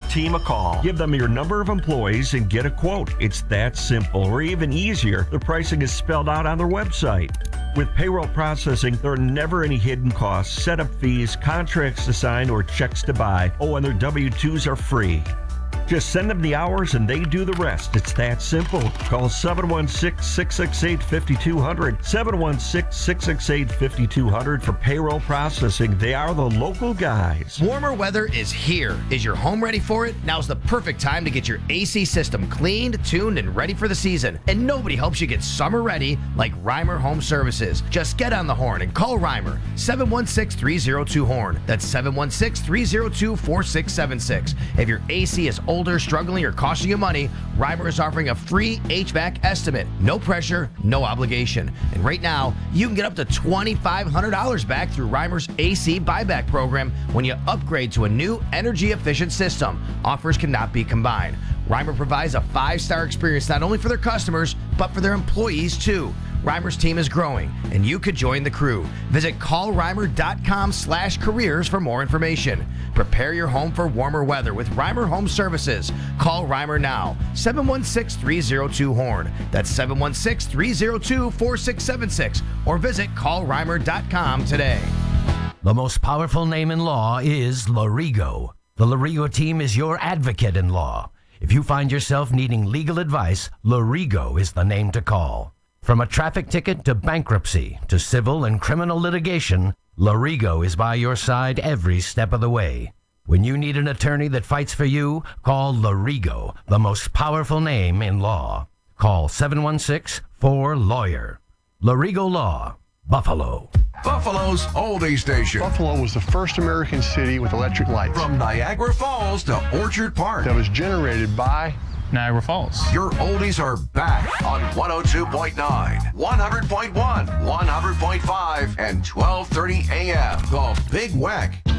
team a call. Give them your number of employees and get a quote. It's that simple, or even easier. The pricing is spelled out on their website. With payroll processing, there are never any hidden costs, setup fees, contracts to sign, or checks to buy. Oh, and their W-2s are free. Just send them the hours and they do the rest. It's that simple. Call 716-668-5200. 716-668-5200 for payroll processing. They are the local guys. Warmer weather is here. Is your home ready for it? Now's the perfect time to get your AC system cleaned, tuned, and ready for the season. And nobody helps you get summer ready like Reimer Home Services. Just get on the horn and call Reimer. 716-302-HORN. That's 716-302-4676. If your AC is older, struggling, or costing you money, Reimer is offering a free HVAC estimate. No pressure, no obligation. And right now, you can get up to $2,500 back through Reimer's AC buyback program when you upgrade to a new energy-efficient system. Offers cannot be combined. Reimer provides a 5-star experience not only for their customers, but for their employees too. Reimer's team is growing, and you could join the crew. Visit callreimer.com/careers for more information. Prepare your home for warmer weather with Reimer Home Services. Call Reimer now, 716-302-HORN. That's 716-302-4676. Or visit callreimer.com today. The most powerful name in law is Lorigo. The Lorigo team is your advocate in law. If you find yourself needing legal advice, Lorigo is the name to call. From a traffic ticket to bankruptcy to civil and criminal litigation, Lorigo is by your side every step of the way. When you need an attorney that fights for you, call Lorigo, the most powerful name in law. Call 716-4LAWYER. Lorigo Law, Buffalo. Buffalo's oldie station. Buffalo was the first American city with electric lights. From Niagara Falls to Orchard Park. That was generated by Niagara Falls. Your oldies are back on 102.9, 100.1, 100.5, and 1230 AM. The Big Wack